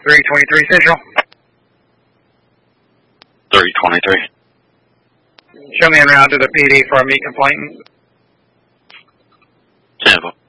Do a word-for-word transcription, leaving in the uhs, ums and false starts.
three twenty-three Central. three twenty-three. Show me en route to the P D for a meat complaint. Tampa.